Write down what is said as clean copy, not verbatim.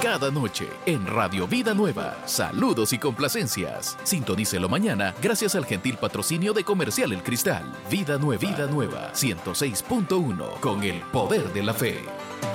cada noche en Radio Vida Nueva. Saludos y complacencias. Sintonícelo mañana gracias al gentil patrocinio de Comercial El Cristal. Vida Nueva 106.1 con el poder de la fe.